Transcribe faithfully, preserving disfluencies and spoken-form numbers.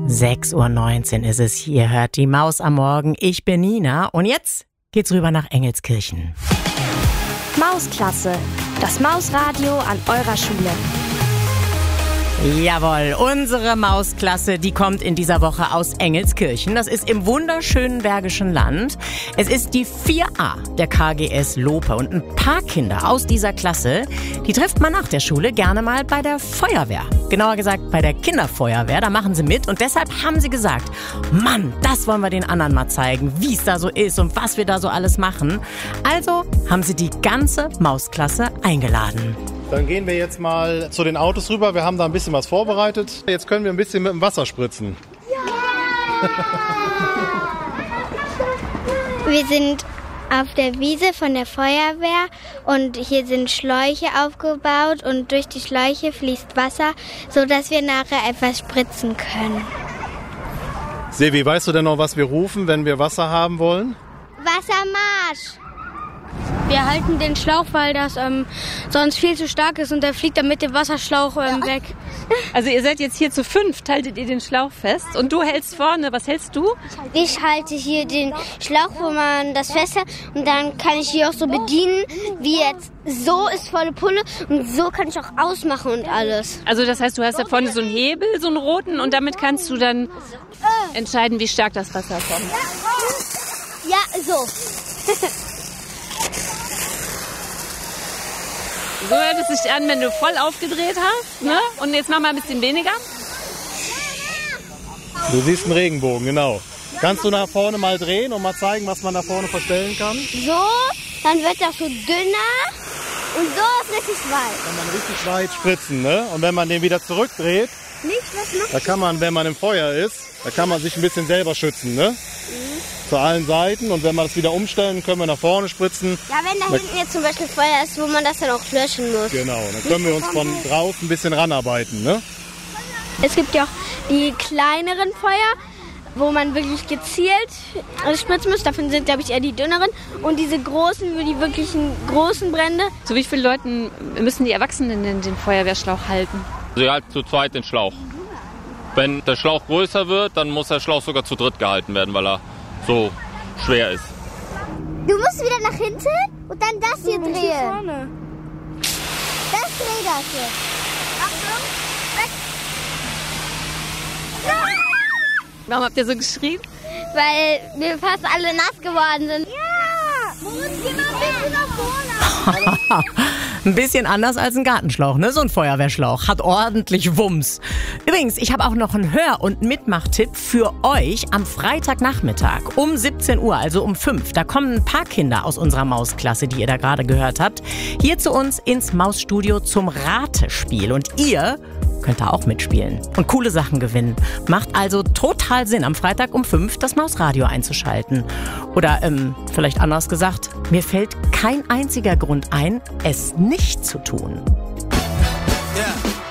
sechs Uhr neunzehn ist es hier, hört die Maus am Morgen. Ich bin Nina und jetzt geht's rüber nach Engelskirchen. Mausklasse, das Mausradio an eurer Schule. Jawohl, unsere Mausklasse, die kommt in dieser Woche aus Engelskirchen. Das ist im wunderschönen Bergischen Land. Es ist die vier a der K G S Lope. Und ein paar Kinder aus dieser Klasse, die trifft man nach der Schule gerne mal bei der Feuerwehr. Genauer gesagt bei der Kinderfeuerwehr, da machen sie mit. Und deshalb haben sie gesagt, Mann, das wollen wir den anderen mal zeigen, wie es da so ist und was wir da so alles machen. Also haben sie die ganze Mausklasse eingeladen. Dann gehen wir jetzt mal zu den Autos rüber. Wir haben da ein bisschen was vorbereitet. Jetzt können wir ein bisschen mit dem Wasser spritzen. Ja! Wir sind auf der Wiese von der Feuerwehr und hier sind Schläuche aufgebaut und durch die Schläuche fließt Wasser, sodass wir nachher etwas spritzen können. Sevi, weißt du denn noch, was wir rufen, wenn wir Wasser haben wollen? Wassermarsch! Wir halten den Schlauch, weil das ähm, sonst viel zu stark ist und der fliegt dann mit dem Wasserschlauch ähm, weg. Also ihr seid jetzt hier zu fünft, haltet ihr den Schlauch fest und du hältst vorne. Was hältst du? Ich halte hier den Schlauch, wo man das fest hat und dann kann ich hier auch so bedienen, wie jetzt so ist volle Pulle und so kann ich auch ausmachen und alles. Also das heißt, du hast da vorne so einen Hebel, so einen roten und damit kannst du dann entscheiden, wie stark das Wasser kommt. Ja, so. So hört es sich an, wenn du voll aufgedreht hast, ne? Und jetzt mach mal ein bisschen weniger. Du siehst einen Regenbogen, genau. Kannst du nach vorne mal drehen und mal zeigen, was man da vorne verstellen kann? So, dann wird das so dünner und so ist richtig weit. Kann man richtig weit spritzen, ne? Und wenn man den wieder zurückdreht, nicht, was noch? da kann man, wenn man im Feuer ist, da kann man sich ein bisschen selber schützen, ne? Mhm. Zu allen Seiten und wenn wir das wieder umstellen, können wir nach vorne spritzen. Ja, wenn da hinten jetzt zum Beispiel Feuer ist, wo man das dann auch löschen muss. Genau, dann können wir uns von draußen ein bisschen ranarbeiten, ne? Es gibt ja auch die kleineren Feuer, wo man wirklich gezielt spritzen muss. Davon sind, glaube ich, eher die dünneren. Und diese großen, für die wirklichen großen Brände. Zu wie vielen Leuten müssen die Erwachsenen denn den Feuerwehrschlauch halten? Sie halten zu zweit den Schlauch. Wenn der Schlauch größer wird, dann muss der Schlauch sogar zu dritt gehalten werden, weil er so schwer ist. Du musst wieder nach hinten und dann das hier drehen. Hier das dreh das hier. Achtung, weg. Warum habt ihr so geschrien? Weil wir fast alle nass geworden sind. Ja! Moritz, geh mal ein bisschen nach vorne. Ein bisschen anders als ein Gartenschlauch, ne? So ein Feuerwehrschlauch. Hat ordentlich Wumms. Übrigens, ich habe auch noch einen Hör- und Mitmachtipp für euch am Freitagnachmittag um siebzehn Uhr, also um fünf. Da kommen ein paar Kinder aus unserer Mausklasse, die ihr da gerade gehört habt, hier zu uns ins Mausstudio zum Ratespiel. Und ihr könnt da auch mitspielen und coole Sachen gewinnen. Macht also total Sinn, am Freitag um fünf das Mausradio einzuschalten. Oder ähm, vielleicht anders gesagt, mir fällt kein einziger Grund ein, es nicht zu tun. Yeah.